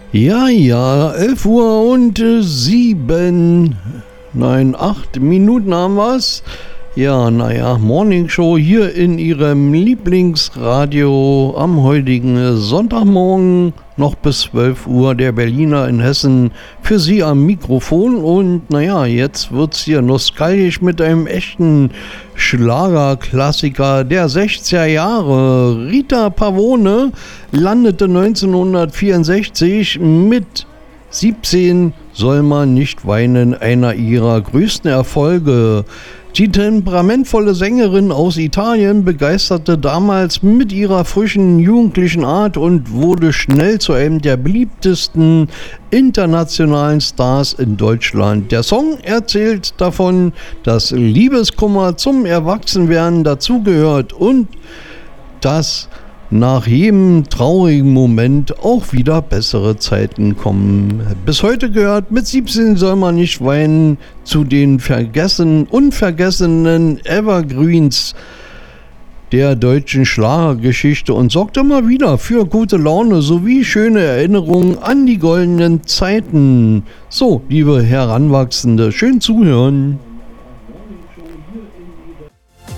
Ja, 11 Uhr und 8 Minuten haben wir's. Ja, Morning Show hier in Ihrem Lieblingsradio am heutigen Sonntagmorgen noch bis 12 Uhr. Der Berliner in Hessen für Sie am Mikrofon. Und jetzt wird's hier nostalgisch mit einem echten Schlagerklassiker der 60er Jahre. Rita Pavone landete 1964 mit 17 soll man nicht weinen, einer ihrer größten Erfolge. Die temperamentvolle Sängerin aus Italien begeisterte damals mit ihrer frischen, jugendlichen Art und wurde schnell zu einem der beliebtesten internationalen Stars in Deutschland. Der Song erzählt davon, dass Liebeskummer zum Erwachsenwerden dazugehört und dass nach jedem traurigen Moment auch wieder bessere Zeiten kommen. Bis heute gehört mit 17 soll man nicht weinen zu den unvergessenen Evergreens der deutschen Schlagergeschichte und sorgt immer wieder für gute Laune sowie schöne Erinnerungen an die goldenen Zeiten. So, liebe Heranwachsende, schön zuhören.